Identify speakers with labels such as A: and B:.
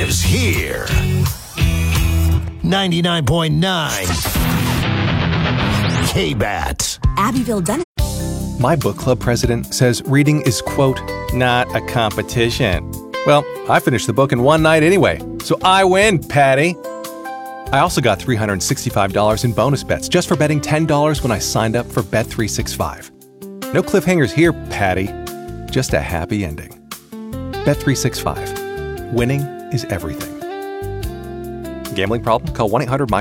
A: is here. 99.9 K-Bat.
B: Abbeville Dennis.
C: My book club president says reading is, quote, not a competition. Well, I finished the book in one night anyway, so I win, Patty. I also got $365 in bonus bets just for betting $10 when I signed up for Bet365. No cliffhangers here, Patty. Just a happy ending. Bet365. Winning is everything. Gambling problem? Call 1-800-MY